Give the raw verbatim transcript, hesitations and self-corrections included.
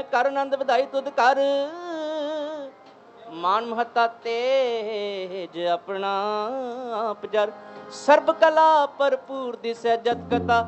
ਕਰ ਆਨੰਦ ਵਧਾਈ ਤੁਧ ਕਰ ਮਾਨ ਮਹਤਾ ਤੇਜ ਆਪਣਾ ਆਪ ਜਰ ਸਰਬ ਕਲਾ ਭਰਪੂਰ ਦਿਸੈ ਜਤ ਕਥਾ